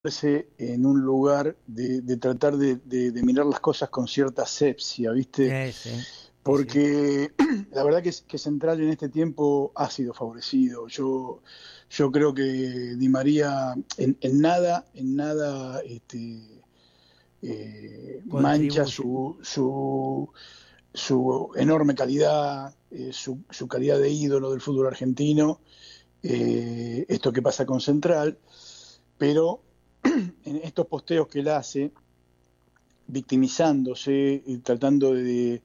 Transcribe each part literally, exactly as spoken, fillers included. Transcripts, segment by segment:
en un lugar de, de tratar de, de, de mirar las cosas con cierta asepsia, ¿viste? Sí, sí. Porque sí. La verdad que, que Central en este tiempo ha sido favorecido. Yo, yo creo que Di María en, en nada, en nada este, eh, mancha su, su, su enorme calidad, eh, su, su calidad de ídolo del fútbol argentino, eh, esto que pasa con Central, pero en estos posteos que él hace, victimizándose y tratando de,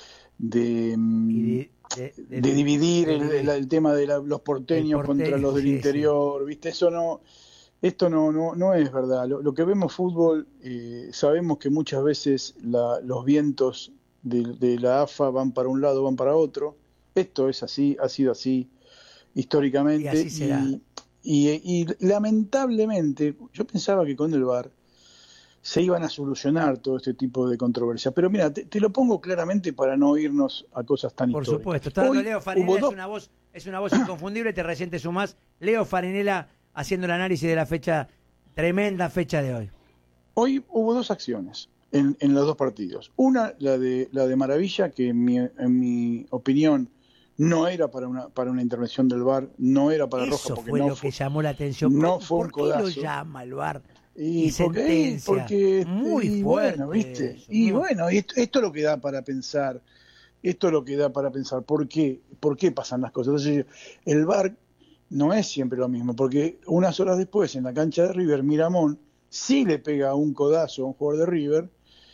de, de, de, de, de dividir de, de, el, el tema de la, los porteños porteño, contra los del sí, interior, sí. ¿Viste? Eso no, esto no, no, no es verdad. Lo, lo que vemos fútbol, eh, sabemos que muchas veces la, los vientos de, de la A F A van para un lado, van para otro. Esto es así, ha sido así históricamente. Y así será. Y, Y, y lamentablemente, yo pensaba que con el V A R se iban a solucionar todo este tipo de controversias. Pero mira, te, te lo pongo claramente para no irnos a cosas tan Por históricas. Por supuesto. Está dando Leo Farinella, es una voz, es una voz inconfundible, te recién te sumás. Leo Farinella haciendo el análisis de la fecha, tremenda fecha de hoy. Hoy hubo dos acciones en, en los dos partidos. Una, la de, la de Maravilla, que en mi, en mi opinión no era para una para una intervención del V A R, no era para Eso roja. Porque fue no lo fue, que llamó la atención. No ¿Por, fue un ¿por qué codazo. lo llama el V A R? Y, y porque, sentencia. Porque, muy y fuerte. Bueno, ¿viste? Eso, y muy... bueno, esto, esto es lo que da para pensar. Esto es lo que da para pensar. ¿Por qué? ¿Por qué pasan las cosas? Entonces, el V A R no es siempre lo mismo, porque unas horas después, en la cancha de River, Miramón sí le pega un codazo a un jugador de River,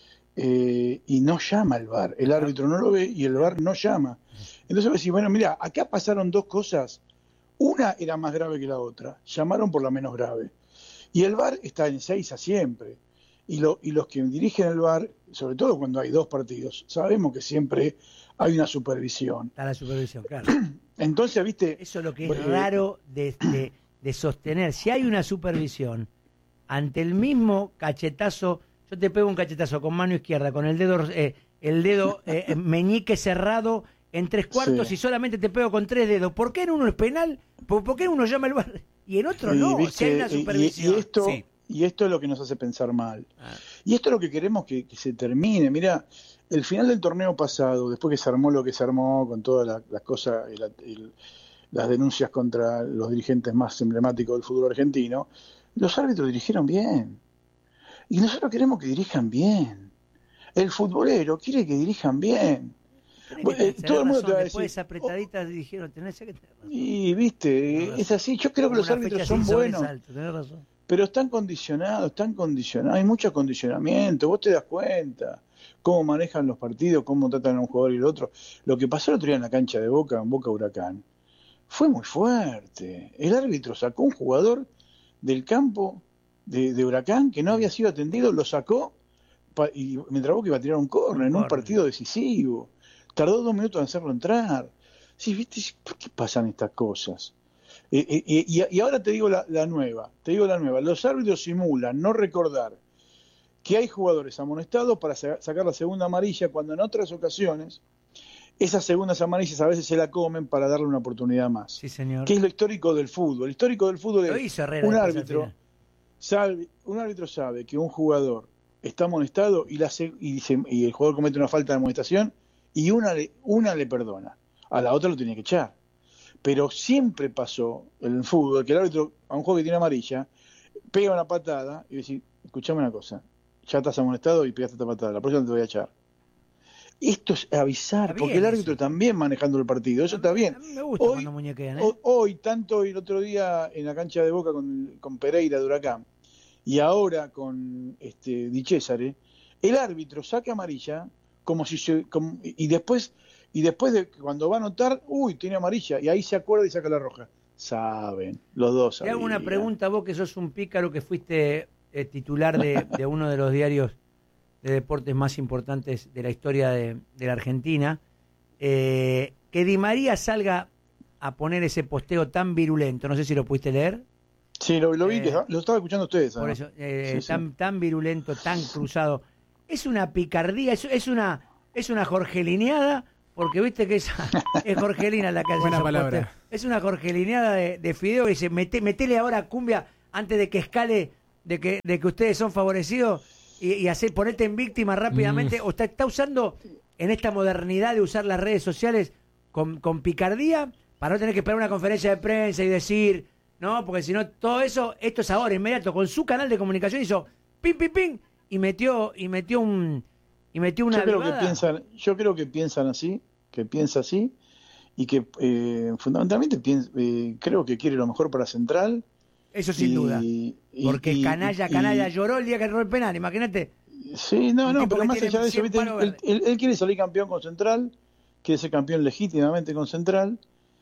eh, y no llama el V A R. El árbitro no lo ve y el V A R no llama. Entonces vos decís, bueno, mira, acá pasaron dos cosas. Una era más grave que la otra. Llamaron por la menos grave. Y el V A R está en Seiza siempre. Y, lo, y los que dirigen el V A R, sobre todo cuando hay dos partidos, sabemos que siempre hay una supervisión. Está la supervisión, claro. Entonces, viste... Eso es lo que es eh, raro de, de, de sostener. Si hay una supervisión, ante el mismo cachetazo, yo te pego un cachetazo con mano izquierda, con el dedo, eh, el dedo eh, meñique cerrado en tres cuartos, sí. Y solamente te pego con tres dedos. ¿Por qué en uno es penal? ¿Por, por qué en uno llama el V A R? Y en otro y, no, ¿viste? Si hay una supervisión. Y, y, esto, sí. y esto es lo que nos hace pensar mal. Ah. Y esto es lo que queremos que, que se termine. Mira, el final del torneo pasado, después que se armó lo que se armó, con todas las la cosas, y la, y las denuncias contra los dirigentes más emblemáticos del fútbol argentino, los árbitros dirigieron bien. Y nosotros queremos que dirijan bien. El futbolero quiere que dirijan bien. Bueno, eh, todo el mundo razón, te va a decir, después apretaditas oh, dijeron, tenés que tener razón. Y viste, es así. Yo creo que los árbitros son buenos, pero están condicionados, están condicionados. Hay mucho condicionamiento. Vos te das cuenta cómo manejan los partidos, cómo tratan a un jugador y el otro. Lo que pasó el otro día en la cancha de Boca, en Boca Huracán, fue muy fuerte. El árbitro sacó un jugador del campo de, de Huracán que no había sido atendido, lo sacó pa, y mientras Boca iba a tirar un córner en un partido decisivo. Tardó dos minutos en hacerlo entrar. Sí, ¿viste? ¿Por qué pasan estas cosas? Eh, eh, y, y ahora te digo la, la nueva, te digo la nueva. Los árbitros simulan no recordar que hay jugadores amonestados para sacar la segunda amarilla, cuando en otras ocasiones esas segundas amarillas a veces se la comen para darle una oportunidad más. Sí, señor. Que es lo histórico del fútbol. El histórico del fútbol lo es hizo Herrera, un árbitro sabe, un árbitro sabe que un jugador está amonestado y, la, y, se, y el jugador comete una falta de amonestación, y una le, una le perdona, a la otra lo tiene que echar. Pero siempre pasó en el fútbol que el árbitro, a un juego que tiene amarilla, pega una patada y dice, escuchame una cosa, ya estás amonestado y pegaste esta patada, la próxima te voy a echar. Esto es avisar, bien, porque el árbitro eso. También manejando el partido, eso a está bien. A mí me gusta hoy, cuando muñequean, ¿eh? hoy, hoy, tanto el otro día en la cancha de Boca con, con Pereira de Huracán, y ahora con este, Di Cesare, el árbitro saca amarilla, como si se, como, y después y después de cuando va a anotar, uy, tiene amarilla, y ahí se acuerda y saca la roja. Saben, los dos saben. Te hago una pregunta, vos que sos un pícaro, que fuiste eh, titular de, de uno de los diarios de deportes más importantes de la historia de, de la Argentina, eh, que Di María salga a poner ese posteo tan virulento, no sé si lo pudiste leer. Sí, lo, lo vi, eh, lo estaba escuchando ustedes. Por ¿no? eso, eh, sí, tan, sí. tan virulento, tan cruzado. Es una picardía, es, es una es una jorgelineada, porque viste que esa, es jorgelina la que hace. Buena palabra. Posteos. Es una jorgelineada de, de Fideo que dice, mete, metele ahora cumbia antes de que escale de que, de que ustedes son favorecidos y, y hacer, ponerte en víctima rápidamente, mm. o está, está usando en esta modernidad de usar las redes sociales con, con picardía para no tener que esperar una conferencia de prensa y decir, no, porque si no, todo eso, esto es ahora, inmediato, con su canal de comunicación hizo pim, pim, pim, y metió, y metió un, y metió una yo creo que piensan, yo creo que piensan así, que piensa así, y que eh, fundamentalmente piensa, eh, creo que quiere lo mejor para Central. Eso sin y, duda. Porque y, Canalla, y, Canalla y, lloró el día que erró el penal, imagínate. Sí, no, no, pero más allá de eso, ¿viste? Él, él, él quiere salir campeón con Central, quiere ser campeón legítimamente con Central,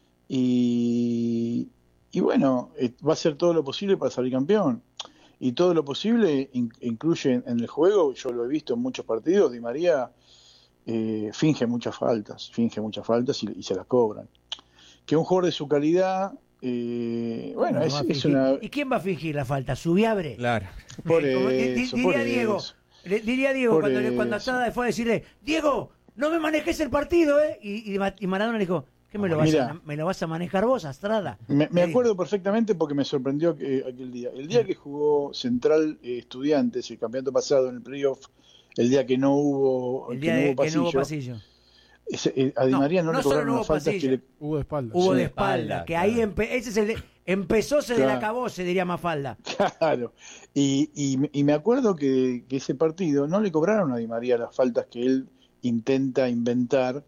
y, y bueno, eh, va a hacer todo lo posible para salir campeón. Y todo lo posible in, incluye en, en el juego, yo lo he visto en muchos partidos, Di María eh, finge muchas faltas, finge muchas faltas y, y se las cobran. Que un jugador de su calidad, eh, bueno, no, es, es una... ¿Y quién va a fingir la falta? ¿Subiabre? Claro. Por eh, como, eso, diría por Diego, eso. diría Diego cuando, eso. cuando Asada fue a decirle, Diego, no me manejes el partido, ¿eh? Y, y, y Maradona le dijo, ¿qué me lo, vas Mira, a, me lo vas a manejar vos, Astrada? Me, me acuerdo perfectamente porque me sorprendió que, aquel día. El día que jugó Central eh, Estudiantes, el campeonato pasado en el playoff, el día que no hubo, el día que no de, hubo pasillo. Que no hubo pasillo. Ese, eh, a Di María no, no le cobraron las faltas que le... Hubo de espalda. Hubo sí. de espalda, que ahí empe... ese es el de... empezó, se claro. de la acabó, se diría Mafalda. Claro, y, y, y me acuerdo que, que ese partido no le cobraron a Di María las faltas que él intenta inventar.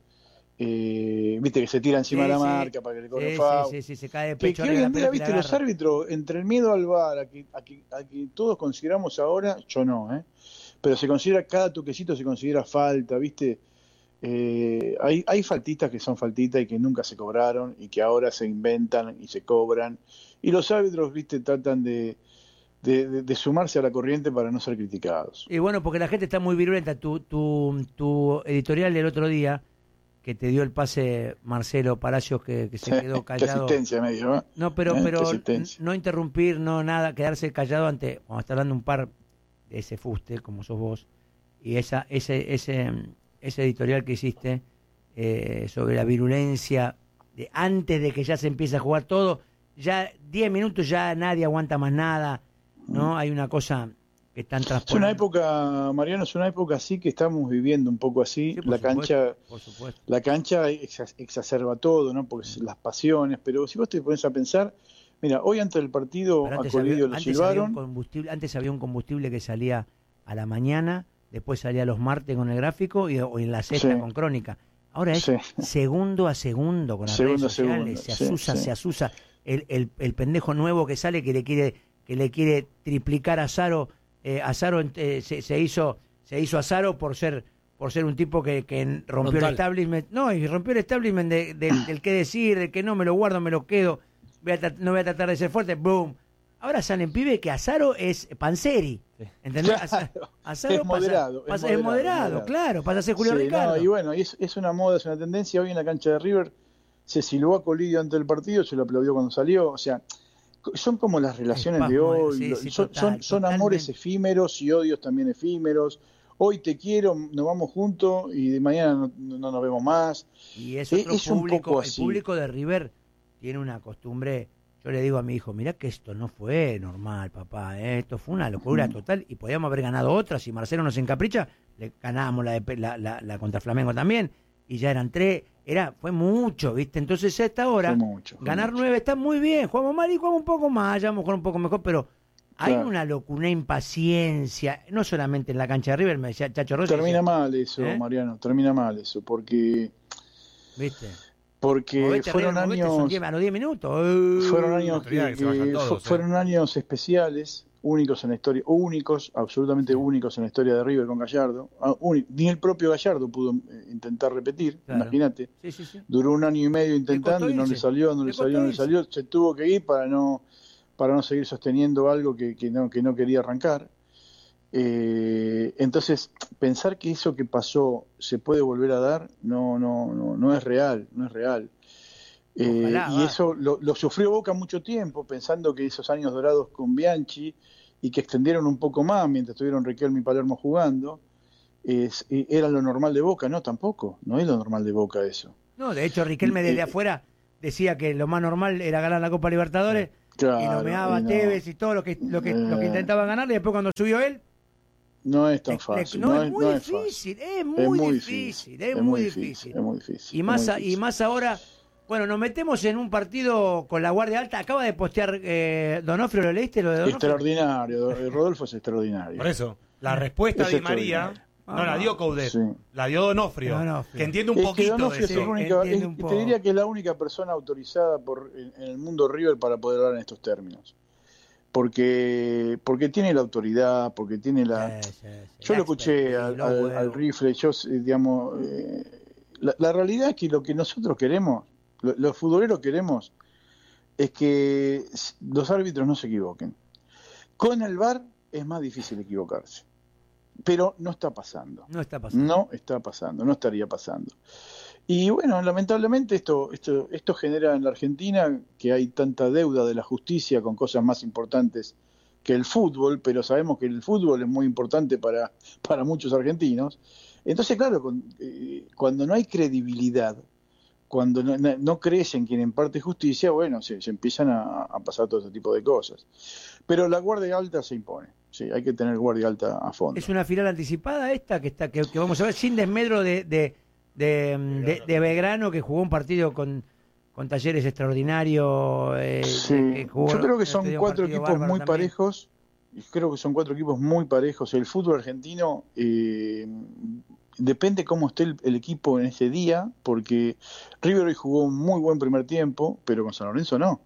Eh, viste que se tira encima sí, de la sí. marca para que le cobre sí, foul. Sí, sí, sí, se cae de pecho. Que, que hoy en día, viste, los árbitros, entre el miedo al V A R, a que, a, que, a que todos consideramos ahora, yo no, ¿eh? Pero se considera, cada toquecito se considera falta, viste. Eh, hay, hay faltitas que son faltitas y que nunca se cobraron y que ahora se inventan y se cobran. Y los árbitros, viste, tratan de, de, de, de sumarse a la corriente para no ser criticados. Y bueno, porque la gente está muy virulenta. Tu, tu, tu editorial del otro día, que te dio el pase Marcelo Palacios, que, que se quedó callado. Qué asistencia me dio, ¿no? No, pero, ¿Eh? pero no interrumpir, no nada, quedarse callado ante, cuando está hablando un par de ese fuste, como sos vos, y esa ese ese ese editorial que hiciste eh, sobre la virulencia de antes de que ya se empiece a jugar todo, ya diez minutos ya nadie aguanta más nada, ¿no? Hay una cosa que están transportando. Es una época, Mariano, es una época así que estamos viviendo un poco así. Sí, la supuesto, cancha por supuesto. La cancha ex- exacerba todo, ¿no? Porque las pasiones, pero si vos te pones a pensar, mira, hoy antes del partido a Colidio lo silbaron. Antes había un combustible que salía a la mañana, después salía los martes con el gráfico y o en la sexta sí. con crónica. Ahora es sí. segundo a segundo con las segundo, redes sociales, segundo. se asusa, sí, sí. se asusa. El, el, el pendejo nuevo que sale que le quiere que le quiere triplicar a Saro, eh, a Saro eh, se, se hizo se hizo a Saro por ser por ser un tipo que, que rompió Frontal. el establishment, no, y rompió el establishment de, de, del qué decir, de que no me lo guardo, me lo quedo, voy a no voy a tratar de ser fuerte, boom. Ahora salen pibes que Azaro es Panseri, ¿entendés? Claro, Azaro es moderado, pasa, es, pasa, moderado, es moderado, moderado, claro, pasa a ser Julio sí, Ricardo. No, y bueno, es, es una moda, es una tendencia. Hoy en la cancha de River se silbó a Colidio antes del partido, se lo aplaudió cuando salió, o sea, son como las relaciones pasmo, de hoy, sí, sí, son, total, son, son amores efímeros y odios también efímeros. Hoy te quiero, nos vamos juntos y de mañana no, no nos vemos más. Y es otro es público, un poco el así. público de River tiene una costumbre. Yo le digo a mi hijo, mirá que esto no fue normal, papá, ¿eh? Esto fue una locura mm. total y podíamos haber ganado otra. Si Marcelo nos encapricha, le ganábamos la, de, la, la, la contra Flamengo también y ya eran tres, era fue mucho, ¿viste? Entonces a esta hora, mucho, ganar mucho. nueve está muy bien, jugamos mal y jugamos un poco más, ya vamos a jugar un poco mejor, pero hay claro. una locura, una impaciencia, no solamente en la cancha de River, me decía Chacho Rossi. Termina decía, mal eso, ¿eh? Mariano, termina mal eso, porque... ¿Viste? Porque movete, fueron movete, años diez, a los diez minutos fueron años que, que, que todos, fueron ¿eh? años especiales, únicos en la historia, únicos, absolutamente únicos en la historia de River con Gallardo. Ni el propio Gallardo pudo intentar repetir, claro. imagínate. Sí, sí, sí. Duró un año y medio intentando y no le salió, no le salió, no le salió, se tuvo que ir para no para no seguir sosteniendo algo que, que no que no quería arrancar. Eh, entonces pensar que eso que pasó se puede volver a dar no no no no es real, no es real. Eh, Ojalá, y va. eso lo, lo sufrió Boca mucho tiempo, pensando que esos años dorados con Bianchi y que extendieron un poco más mientras estuvieron Riquelme y Palermo jugando, es, era lo normal de Boca. No, tampoco, no es lo normal de Boca eso. No, de hecho Riquelme desde eh, afuera decía que lo más normal era ganar la Copa Libertadores. Claro, y nomeaba y no. a Tevez y todo lo que, lo que, eh, lo que intentaba ganar, y después cuando subió él... No es tan fácil. No, no es muy no difícil, es, es muy, es muy difícil, difícil, es, es muy difícil. difícil. Es muy difícil. Y más, muy difícil. y más ahora, bueno, nos metemos en un partido con la Guardia Alta. Acaba de postear eh, Donofrio, ¿lo leíste? Lo de Donofrio? Extraordinario, Rodolfo es extraordinario. Por eso, la respuesta es de María no ah, la dio Coudet, sí. la dio Donofrio, Donofrio, que entiende un es poquito que de eso. Es única, es, un te diría que es la única persona autorizada por, en, en el mundo River para poder hablar en estos términos. Porque porque tiene la autoridad, porque tiene la... Sí, sí, sí. Yo la lo escuché al, al, al rifle, yo, digamos... Eh, la, la realidad es que lo que nosotros queremos, lo, los futboleros queremos, es que los árbitros no se equivoquen. Con el V A R es más difícil equivocarse. Pero no está pasando. No está pasando. No está pasando, no estaría pasando. Y bueno, lamentablemente esto, esto, esto genera en la Argentina que hay tanta deuda de la justicia con cosas más importantes que el fútbol, pero sabemos que el fútbol es muy importante para, para muchos argentinos. Entonces, claro, con, eh, cuando no hay credibilidad, cuando no, no, no crees en quien imparte justicia, bueno, se, se empiezan a, a pasar todo este tipo de cosas. Pero la Guardia Alta se impone. Sí, hay que tener Guardia Alta a fondo. Es una final anticipada esta que está que, que vamos a ver sin desmedro de, de, de, de, de Belgrano, que jugó un partido con, con Talleres extraordinario. Eh, sí. que jugó, Yo creo que son cuatro equipos muy también. parejos. Creo que son cuatro equipos muy parejos. El fútbol argentino eh, depende cómo esté el, el equipo en ese día, porque River hoy jugó un muy buen primer tiempo, pero con San Lorenzo no.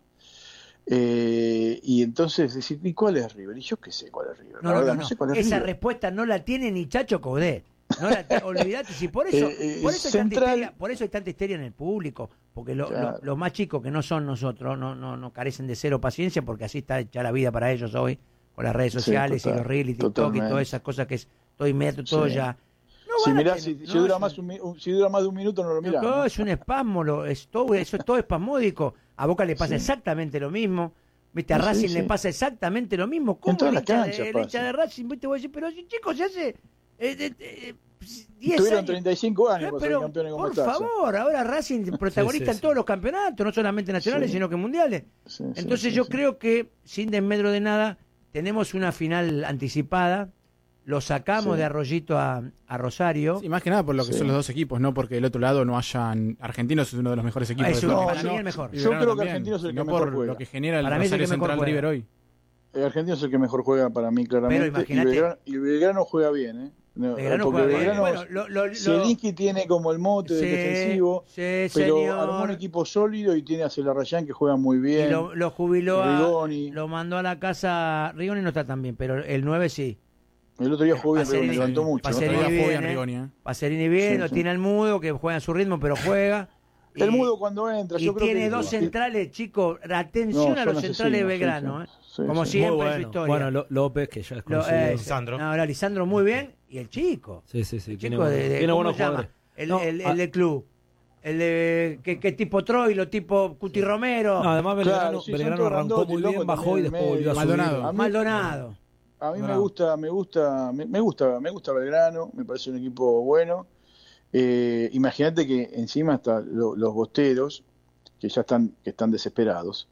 Eh, y entonces decir, ¿y cuál es River? Y yo qué sé cuál es River. No, la no, verdad, no, no sé cuál es esa River. respuesta no la tiene ni Chacho Coudet. No la te, olvidate, si por eso, eh, por eso, central... hay tanta histeria, por eso hay tanta histeria en el público, porque lo, claro. lo, los más chicos que no son nosotros no, no, no carecen de cero paciencia, porque así está ya la vida para ellos hoy, con las redes sociales sí, total, y los reels y TikTok totalmente. Y todas esas cosas que es todo inmediato, todo sí. ya. No si mirás, si, no, si, dura más un, si dura más de un minuto no lo mirás. No, ¿no? Es un espasmo, lo, es todo, eso es todo espasmódico. A Boca le pasa sí. exactamente lo mismo. ¿Viste? A Racing sí, sí. le pasa exactamente lo mismo. ¿Cómo el hincha, de, el hincha de Racing? ¿Viste? Voy a decir, pero chicos, se hace eh, eh, eh, diez Tuvieron años. treinta y cinco años para pero, ser campeones como por Taza. favor, ahora Racing protagonista sí, sí, en todos sí. los campeonatos, no solamente nacionales, sí. sino que mundiales. Sí, Entonces sí, yo sí. creo que, sin desmedro de nada, tenemos una final anticipada. Lo sacamos sí. de Arroyito a, a Rosario. Sí, más que nada por lo que sí. son los dos equipos, no porque del otro lado no hayan... Argentinos es uno de los mejores equipos. Eso, de no, para mí el mejor. Yo creo también, que Argentinos es el que mejor por juega. Lo que genera el para Rosario el Central juega. River hoy. El Argentino es el que mejor juega para mí, claramente. Pero imagínate... Y Belgrano, y Belgrano juega bien, ¿eh? No, Belgrano porque juega Belgrano, bien. Bueno, lo, lo, Zielinski tiene como el mote sí, del defensivo, sí, pero señor. armó un equipo sólido y tiene a Celarrayán que juega muy bien. Y lo, lo jubiló Rigoni. A, lo mandó a la casa. Rigoni no está tan bien, pero el nueve sí. El otro día jugó bien, Rigoni levantó mucho. Pacerini ¿no? bien, eh. Rigoni, eh. Pacerini bien, sí, lo sí. tiene al Mudo, que juega a su ritmo, pero juega. El y, Mudo cuando entra, yo y creo tiene que... dos centrales, chicos. Atención no, a los centrales de Belgrano, sí, eh. sí, como sí. siempre bueno. en su historia. Bueno, López, que ya es conocido. Lo, eh, Lisandro. No, ahora Lisandro muy bien, y el chico. Sí, sí, sí. El tiene chico de, de, tiene buenos llama? jugadores. El, no, el, el, a... el del club. El de que, que tipo Troilo, tipo Cuti Romero. No, además Belgrano, claro, sí, Belgrano arrancó muy bien, bajó y después volvió a subir. Maldonado. Maldonado. A mí me gusta, me gusta, me, me gusta, me gusta Belgrano, me parece un equipo bueno. Eh, Imagínate que encima están lo, los bosteros, que ya están, que están desesperados.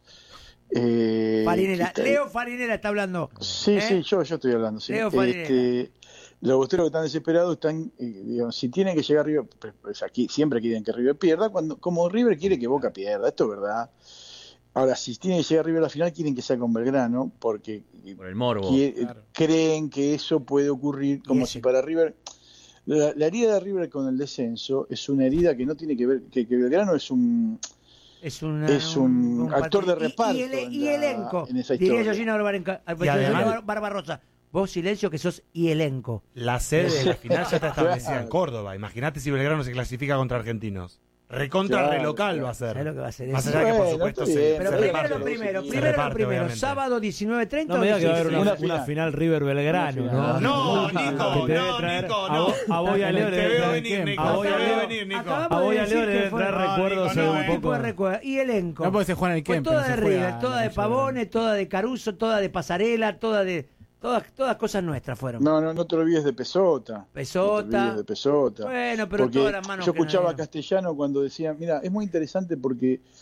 Eh, Farinera, está, Leo Farinera está hablando. Sí, ¿eh? sí, yo, yo estoy hablando. Sí. Leo Farinera. Este, los bosteros que están desesperados están, eh, digamos, si tienen que llegar River, pues aquí siempre quieren que River pierda, cuando como River quiere que Boca pierda, esto es verdad. Ahora, si tienen que llegar River a la final, quieren que sea con Belgrano, porque por el morbo, quiere, claro. creen que eso puede ocurrir, como si para River... La, la herida de River con el descenso es una herida que no tiene que ver, que, que Belgrano es un... Es, una, es un, un actor de reparto. Y, y, el, y la, elenco. En esa diría historia. Georgina Barbarosa. Vos, silencio, que sos y elenco. La sede de la final ya está establecida en Córdoba. Imagínate si Belgrano se clasifica contra Argentinos. Recontra claro, relocal claro. va a ser. ¿Sabes lo que va a ser? Más allá bueno, que por supuesto se, Pero se primero reparte. lo primero, Se primero reparte, lo primero. obviamente. Sábado diecinueve treinta. No me diga que va a haber una, una, una final River Belgrano, ¿no? No, Nico, no, Nico, no. A Boy a Leo le veo venir, Nico. A Boy a Leo venir, Nico. A Boy a Leo le debe traer recuerdos un poco. Y elenco. No puede ser Juan el Kemp. Toda de River, toda de Pavone, toda de Caruso, toda de Pasarela, toda de... Todas, todas cosas nuestras fueron. No, no, no te olvides de Pesota. Pesota. No te olvides de Pesota. Bueno, pero porque todas las manos yo escuchaba que a Castellano cuando decía, mira, es muy interesante porque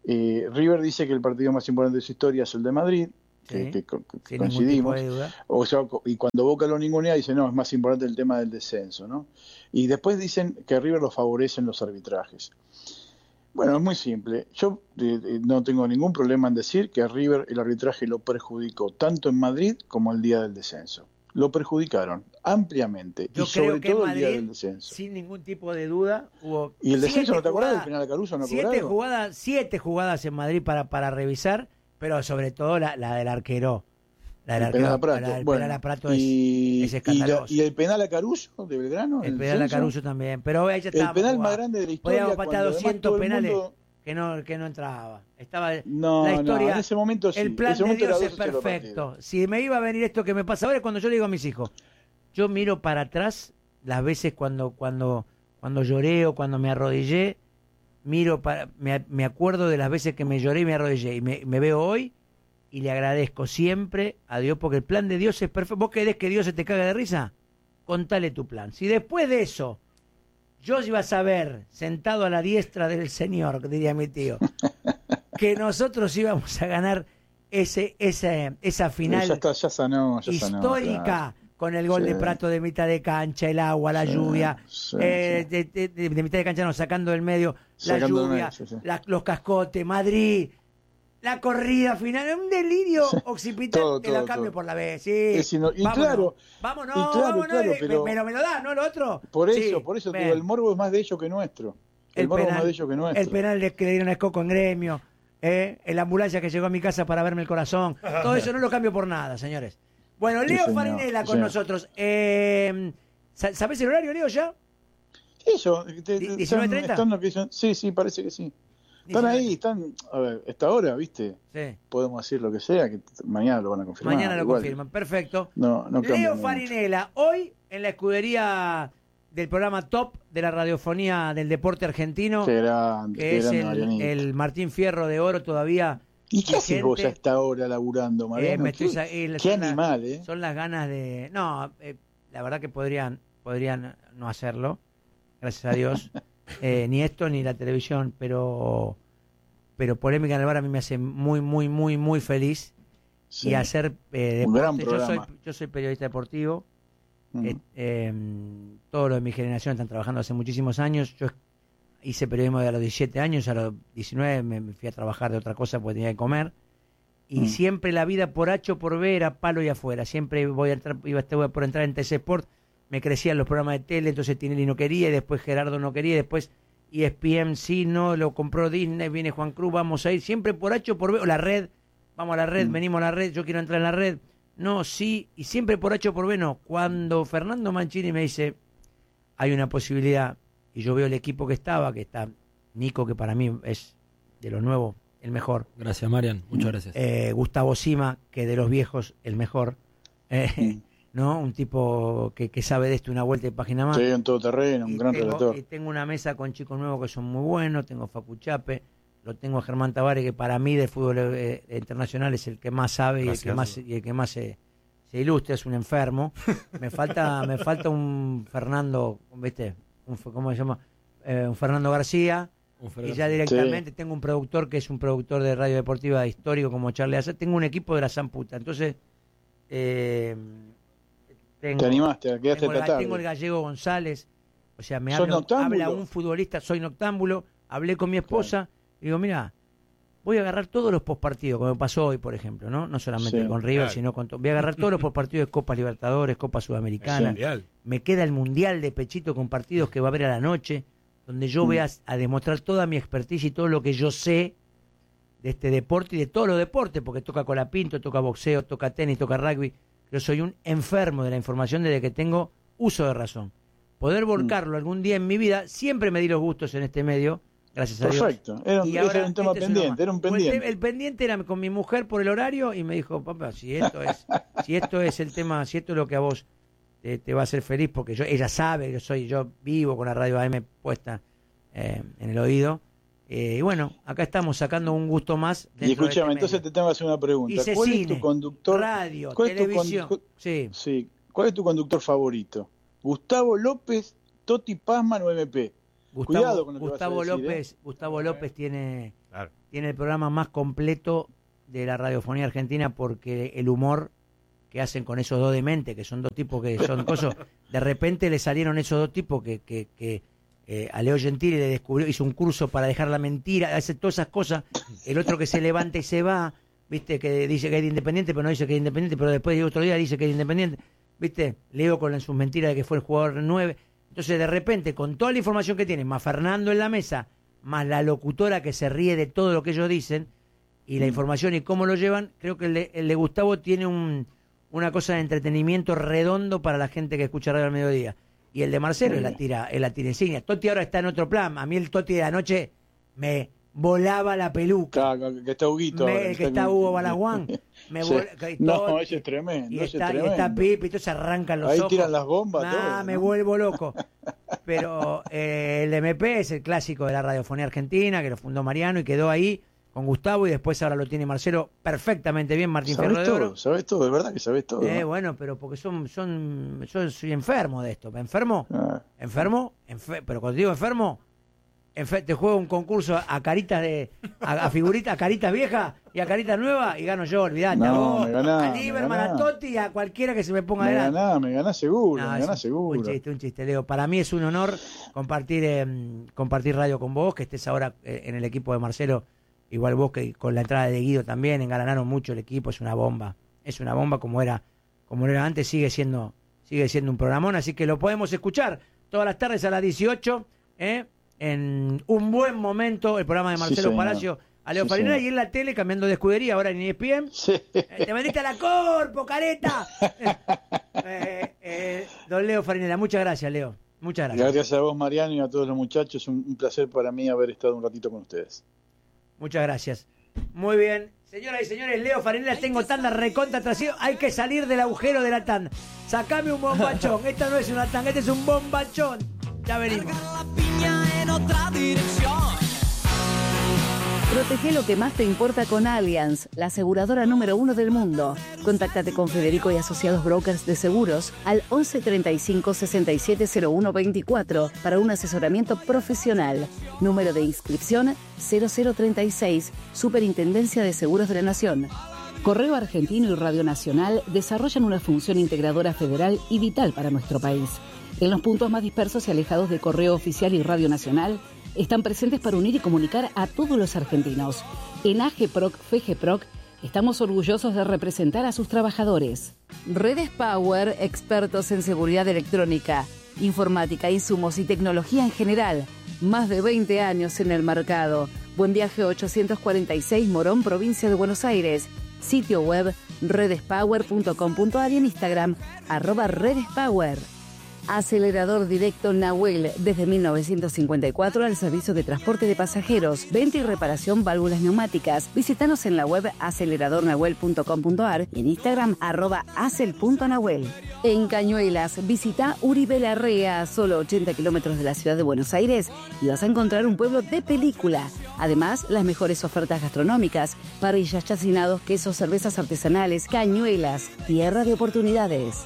Eh, River dice que el partido más importante de su historia es el de Madrid, sí, que, que, que sin coincidimos. ningún tipo de duda. O sea, y cuando Boca lo ningunea, dice, no, es más importante el tema del descenso, ¿no? Y después dicen que a River lo favorecen los arbitrajes. Bueno, es muy simple. Yo eh, eh, no tengo ningún problema en decir que a River el arbitraje lo perjudicó tanto en Madrid como el día del descenso. Lo perjudicaron ampliamente. Yo y creo sobre que todo en Madrid, el día del descenso. sin ningún tipo de duda, hubo. ¿Y el descenso no te acordás jugadas, del penal a Caruso? ¿No siete cobrado? jugadas, siete jugadas en Madrid para, para revisar, pero sobre todo la, la del arquero. La del El arquero, penal a Prato. la del Bueno, penal a Prato y, es, es y, escandaloso. la- y el penal a Caruso de Belgrano. El ¿el penal a descenso? Caruso también, pero ahí ya El estábamos penal más jugados. grande de la historia. Podíamos patear cuando además doscientos todo el penales mundo- que no que no entraba. Estaba No, la historia. no, en ese momento sí. El plan ese de momento Dios era es dos a cero perfecto. partido. Si me iba a venir esto que me pasa ahora es cuando yo le digo a mis hijos, yo miro para atrás las veces cuando cuando cuando lloré o cuando me arrodillé, miro para me, me acuerdo de las veces que me lloré y me arrodillé y me, me veo hoy y le agradezco siempre a Dios porque el plan de Dios es perfecto. ¿Vos querés que Dios se te cague de risa? Contale tu plan. Si después de eso yo iba a saber, sentado a la diestra del Señor, diría mi tío, que nosotros íbamos a ganar ese, ese esa final Ya está, ya sanó, ya sanó, histórica claro. con el gol Sí. de Prato de mitad de cancha, el agua, la Sí, lluvia, sí, eh, sí. De, de- de- de mitad de cancha no, sacando del medio, la Sacando del lluvia, medio, sí, sí. la- los cascotes, Madrid, la corrida final, un delirio occipital, Todo, te la todo, cambio todo. por la vez, sí. Es ino- y vámonos, claro, vámonos, y claro, vámonos, claro, eh, pero- me, me lo, me lo da, ¿no? Lo otro. Por Sí, eso, por eso te ven. digo, el morbo es más de ellos que nuestro. El, morbo es más de ellos que nuestro. El penal de que le dieron a Escoco en Gremio, eh, la ambulancia que llegó a mi casa para verme el corazón. Todo eso no lo cambio por nada, señores. Bueno, Sí, Leo señor, Farinella sí, con señor. nosotros. Eh, sa- ¿Sabés el horario, Leo, ya? Eso, te- te- ¿diecinueve están, treinta? están lo que dicen- sí, sí, parece que sí. Están diecinueve. ahí, están, a ver, esta hora, ¿viste? Sí. Podemos decir lo que sea, que t- mañana lo van a confirmar. Mañana lo igual. confirman. Perfecto. No, no cambia Leo mucho. Farinella, hoy en la escudería del programa Top de la radiofonía del deporte argentino, Qué grande, que qué es grande, el, Marianito. el Martín Fierro de Oro todavía. ¿Y qué haces vos a vigente. esta hora laburando, Eh, Mariano? me ¿Qué, estoy sa- eh, qué son la- animal, ¿eh? Son las ganas de... No, eh, la verdad que podrían podrían no hacerlo, gracias a Dios. Eh, ni esto ni la televisión, pero pero Polémica en el Bar a mí me hace muy, muy, muy, muy feliz. Sí. Y hacer eh, Un gran deporte. Yo soy, programa. yo soy periodista deportivo. Mm. Eh, eh, todos los de mi generación están trabajando hace muchísimos años. Yo hice periodismo de a los diecisiete años, a los diecinueve me, me fui a trabajar de otra cosa porque tenía que comer. Y Mm. siempre la vida por H o por B era palo y afuera. Siempre voy a entrar, iba a por entrar en T C Sport, me crecían los programas de tele, entonces Tinelli no quería, y después Gerardo no quería, y después E S P N sí, no, lo compró Disney, viene Juan Cruz, vamos a ir, siempre por H o por B, o la red, vamos a la red, Mm. venimos a la red, yo quiero entrar en la red. No, sí, y siempre por H o por B no. Cuando Fernando Mancini me dice, hay una posibilidad, y yo veo el equipo que estaba, que está Nico, que para mí es de los nuevos el mejor. Gracias, Marian. Muchas gracias. Eh, Gustavo Sima, que de los viejos el mejor. Eh, Mm. ¿no? Un tipo que, que sabe de esto, una vuelta de página más. Sí, en todo terreno, un Y gran tengo, relator. y tengo una mesa con chicos nuevos que son muy buenos. Tengo Facu Chape, lo tengo a Germán Tavares, que para mí de fútbol eh, internacional es el que más sabe Gracias. y el que más, y el que más se, se ilustra, es un enfermo. Me falta me falta un Fernando, ¿viste? Un, ¿Cómo se llama? Eh, un Fernando García. Un Y Fernando. ya directamente tengo un productor que es un productor de radio deportiva histórico como Charlie Aza. Tengo un equipo de la Zamputa. Entonces, eh, tengo, Te animaste, quedaste tengo, el, esta tarde. tengo el gallego González. O sea, me ¿Sos habla, noctámbulo? habla un futbolista, soy noctámbulo. Hablé con mi esposa y digo, mira, voy a agarrar todos los postpartidos, como me pasó hoy, por ejemplo, ¿no? No solamente Sí, con River, claro. sino con todo. Voy a agarrar todos los postpartidos de Copa Libertadores, Copa Sudamericana. Mundial. Me queda el Mundial de Pechito con partidos que va a haber a la noche, donde yo Mm. voy a, a demostrar toda mi expertise y todo lo que yo sé de este deporte y de todos los deportes, porque toca colapinto, toca boxeo, toca tenis, toca rugby. Yo soy un enfermo de la información desde que tengo uso de razón. Poder volcarlo algún día en mi vida, siempre me di los gustos en este medio, gracias a Dios. Perfecto. Era un, Y ese ahora era un tema este es uno pendiente, más. era un Pues el pendiente. te- El, pendiente era con mi mujer por el horario y me dijo, papá, si esto es, si esto es el tema, si esto es lo que a vos te, te va a hacer feliz, porque yo, ella sabe que yo soy, yo vivo con la radio A M puesta eh, en el oído. Eh, y bueno, acá estamos sacando un gusto más. dentro Y escúchame, de este entonces medio. te tengo que hacer una pregunta. Hice ¿Cuál cine, es tu conductor? radio, ¿Cuál es tu televisión. condu- Sí. Sí, ¿cuál es tu conductor favorito? ¿Gustavo López, Toti Pazman o M P? Gustavo, Cuidado con lo que vas a Gustavo decir, López, Gustavo López tiene Claro. tiene el programa más completo de la radiofonía argentina porque el humor que hacen con esos dos dementes, que son dos tipos que son cosas, de repente le salieron esos dos tipos que, que, que eh, a Leo Gentili le descubrió, hizo un curso para dejar la mentira, hace todas esas cosas, el otro que se levanta y se va, viste, que dice que es de Independiente, pero no dice que es Independiente, pero después de otro día dice que es Independiente, viste, Leo con sus mentiras de que fue el jugador nueve, entonces de repente con toda la información que tiene, más Fernando en la mesa, más la locutora que se ríe de todo lo que ellos dicen, y la información y cómo lo llevan, creo que el de, el de Gustavo tiene un una cosa de entretenimiento redondo para la gente que escucha Radio al Mediodía. Y el de Marcelo es la tira, es la tira insignia. Totti ahora está en otro plan. A mí el Totti de anoche me volaba la peluca. Claro, que está Huguito. Me, el que está Hugo Balaguán. Me sí. vola, no, todo, ese es tremendo. Y ese está, es tremendo. y está Pipi, y todos se arrancan los Ahí ojos. Ahí tiran las bombas. Nah, todo, ¿no? me vuelvo loco. Pero eh, el M P es el clásico de la radiofonía argentina, que lo fundó Mariano y quedó ahí con Gustavo, y después ahora lo tiene Marcelo perfectamente bien, Martín Fierro de Oro. Sabes todo, de verdad que sabes todo. Eh, ¿no? Bueno, pero porque son, son, yo soy enfermo de esto. ¿Enfermo? Ah. ¿Enfermo? Enfer pero cuando digo enfermo, enfer te juego un concurso a caritas de, a, a figuritas, a caritas viejas y a caritas nuevas y gano yo, olvidate. No, a vos, me ganás, a Lieberman, a Totti y a cualquiera que se me ponga me adelante. Ganás, me ganás seguro, No, me ganás seguro. Un chiste, un chiste, Leo. Para mí es un honor compartir, eh, compartir radio con vos, que estés ahora eh, en el equipo de Marcelo. Igual vos que con la entrada de Guido también engalanaron mucho el equipo, es una bomba. Es una bomba como era como era antes, sigue siendo sigue siendo un programón, así que lo podemos escuchar todas las tardes a las dieciocho, ¿eh? En un buen momento, el programa de Marcelo sí, Palacio a Leo sí, Farinera, y en la tele cambiando de escudería, ahora en E S P N. Sí. Eh, ¡Te vendiste a la Corpo, careta! eh, eh, don Leo Farinera, muchas gracias, Leo. Muchas gracias. Gracias a vos, Mariano, y a todos los muchachos. Un, un placer para mí haber estado un ratito con ustedes. Muchas gracias. Muy bien. Señoras y señores, Leo Farinera, tengo tanda recontra trasero. Hay que salir del agujero de la tanda. Sacame un bombachón. Esta no es una tanga, este es un bombachón. Ya venimos. Protege lo que más te importa con Allianz, la aseguradora número uno del mundo. Contáctate con Federico y Asociados Brokers de Seguros al once treinta y cinco sesenta y siete cero uno veinticuatro para un asesoramiento profesional. Número de inscripción cero cero treinta y seis, Superintendencia de Seguros de la Nación. Correo Argentino y Radio Nacional desarrollan una función integradora federal y vital para nuestro país. En los puntos más dispersos y alejados de Correo Oficial y Radio Nacional, están presentes para unir y comunicar a todos los argentinos. En AGEPROC, FEGEPROC, estamos orgullosos de representar a sus trabajadores. Redes Power, expertos en seguridad electrónica, informática, insumos y tecnología en general. Más de veinte años en el mercado. Buen Viaje ochocientos cuarenta y seis, Morón, provincia de Buenos Aires. Sitio web redespower punto com punto a r y en Instagram, arroba redespower. Acelerador Directo Nahuel, desde mil novecientos cincuenta y cuatro al servicio de transporte de pasajeros, venta y reparación válvulas neumáticas. Visítanos en la web acelerador nahuel punto com punto a r y en Instagram arroba acel punto nahuel. En Cañuelas, visita Uribe Larrea, solo ochenta kilómetros de la ciudad de Buenos Aires, y vas a encontrar un pueblo de película. Además, las mejores ofertas gastronómicas, parrillas, chacinados, quesos, cervezas artesanales. Cañuelas, tierra de oportunidades.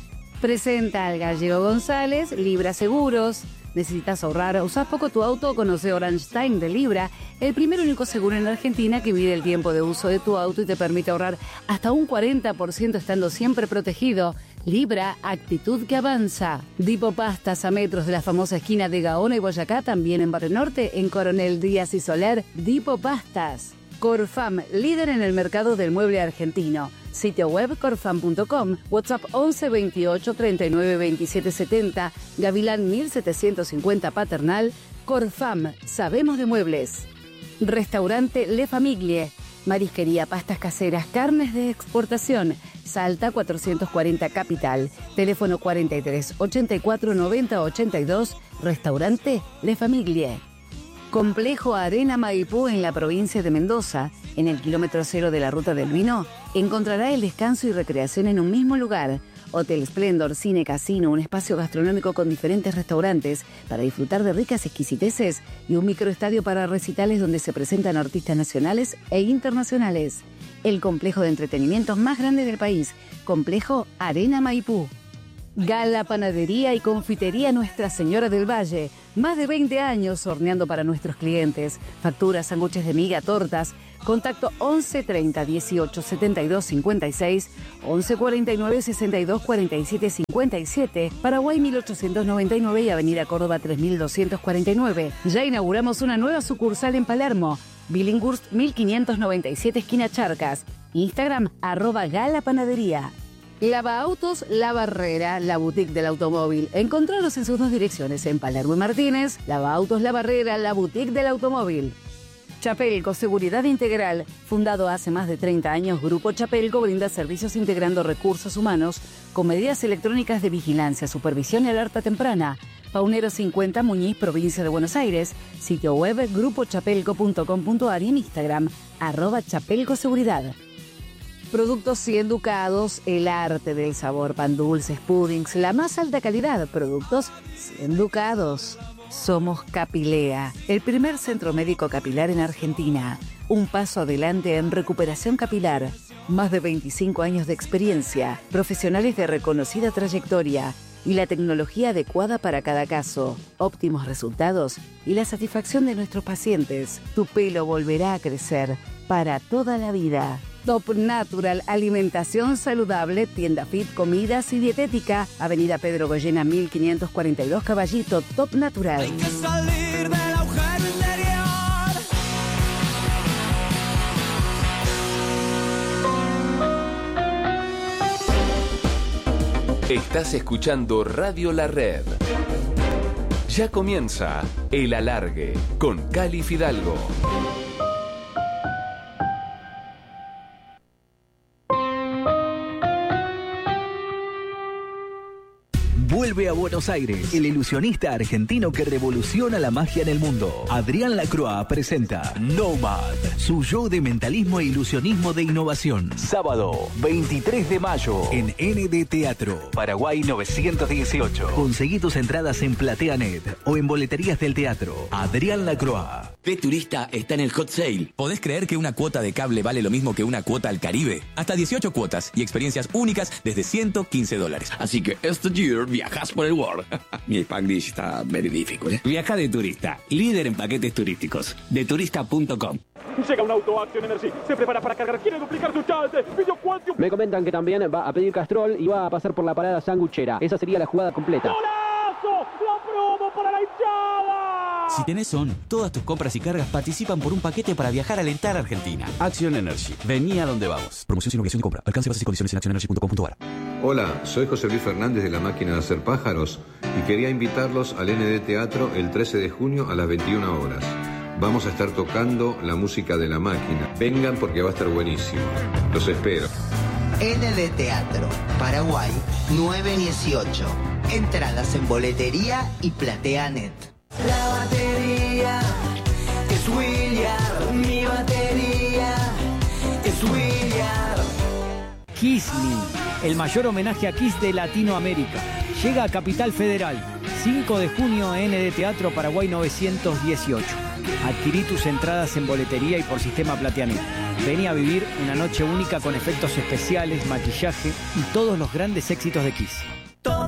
Presenta al Gallego González, Libra Seguros. ¿Necesitas ahorrar? ¿Usás poco tu auto? Conoce Orange Time de Libra, el primer único seguro en la Argentina que mide el tiempo de uso de tu auto y te permite ahorrar hasta un cuarenta por ciento estando siempre protegido. Libra, actitud que avanza. Dipo Pastas, a metros de la famosa esquina de Gaona y Boyacá, también en Barrio Norte, en Coronel Díaz y Soler. Dipo Pastas. Corfam, líder en el mercado del mueble argentino. Sitio web corfam punto com, WhatsApp once veintiocho treinta y nueve veintisiete setenta, Gavilán mil setecientos cincuenta Paternal. Corfam, sabemos de muebles. Restaurante Le Famiglie, marisquería, pastas caseras, carnes de exportación. Salta cuatrocientos cuarenta Capital, teléfono cuarenta y tres ochenta y cuatro noventa ochenta y dos, Restaurante Le Famiglie. Complejo Arena Maipú en la provincia de Mendoza, en el kilómetro cero de la Ruta del Vino, encontrará el descanso y recreación en un mismo lugar. Hotel Splendor, cine, casino, un espacio gastronómico con diferentes restaurantes para disfrutar de ricas exquisiteces y un microestadio para recitales donde se presentan artistas nacionales e internacionales. El complejo de entretenimiento más grande del país, Complejo Arena Maipú. Gala Panadería y Confitería Nuestra Señora del Valle, Más de veinte años horneando para nuestros clientes. Facturas, sándwiches de miga, tortas. Contacto once treinta dieciocho setenta y dos cincuenta y seis, once cuarenta y nueve sesenta y dos cuarenta y siete cincuenta y siete, Paraguay mil ochocientos noventa y nueve y Avenida Córdoba tres mil doscientos cuarenta y nueve. Ya inauguramos una nueva sucursal en Palermo. Billinghurst mil quinientos noventa y siete, esquina Charcas. Instagram, arroba Gala Panadería. Lava Autos La Barrera, la boutique del automóvil. Encontraros en sus dos direcciones, en Palermo y Martínez. Lava Autos La Barrera, la boutique del automóvil. Chapelco, seguridad integral. Fundado hace más de treinta años, Grupo Chapelco brinda servicios integrando recursos humanos con medidas electrónicas de vigilancia, supervisión y alerta temprana. Paunero cincuenta, Muñiz, provincia de Buenos Aires. Sitio web grupo chapelco punto com punto ar y en Instagram, arroba Chapelco Seguridad. Productos cien Ducados, el arte del sabor, pan dulces, puddings, la más alta calidad. Productos cien Ducados. Somos Capilea, el primer centro médico capilar en Argentina. Un paso adelante en recuperación capilar. Más de veinticinco años de experiencia, profesionales de reconocida trayectoria y la tecnología adecuada para cada caso. Óptimos resultados y la satisfacción de nuestros pacientes. Tu pelo volverá a crecer para toda la vida. Top Natural, alimentación saludable, tienda fit, comidas y dietética. Avenida Pedro Goyena mil quinientos cuarenta y dos, Caballito. Top Natural. Hay que salir del agujero interior. Estás escuchando Radio La Red. Ya comienza El Alargue con Cali Fidalgo. Vuelve a Buenos Aires, el ilusionista argentino que revoluciona la magia en el mundo. Adrián Lacroix presenta Nomad, su show de mentalismo e ilusionismo de innovación. Sábado, veintitrés de mayo, en N D Teatro, Paraguay novecientos dieciocho. Conseguí tus entradas en PlateaNet o en boleterías del teatro. Adrián Lacroix. P Turista está en el hot sale. ¿Podés creer que una cuota de cable vale lo mismo que una cuota al Caribe? Hasta dieciocho cuotas y experiencias únicas desde ciento quince dólares. Así que este year viajas por el world. Mi Spanglish está very difficult, ¿eh? Viaja de Turista, líder en paquetes turísticos. De turista punto com. Llega un auto Action Energy, se prepara para cargar, quiere duplicar su chance. Video Quantum. Me comentan que también va a pedir Castrol y va a pasar por la parada sanguchera. Esa sería la jugada completa. ¡Golazo! ¡La promo para la hinchada! Si tenés O N, todas tus compras y cargas participan por un paquete para viajar a alentar a Argentina. Action Energy. Vení a donde vamos. Promoción sin obligación de compra. Alcance, bases y condiciones en action energy punto com punto ar. Hola, soy José Luis Fernández de La Máquina de Hacer Pájaros y quería invitarlos al N D Teatro el trece de junio a las veintiuna horas. Vamos a estar tocando la música de La Máquina. Vengan porque va a estar buenísimo. Los espero. N D Teatro, Paraguay nueve dieciocho. Entradas en boletería y PlateaNet. La batería es William, mi batería es William. Kiss Me, el mayor homenaje a Kiss de Latinoamérica. Llega a Capital Federal, cinco de junio, N D Teatro, Paraguay novecientos dieciocho. Adquirí tus entradas en boletería y por sistema PlateaNet. Vení a vivir una noche única con efectos especiales, maquillaje y todos los grandes éxitos de Kiss.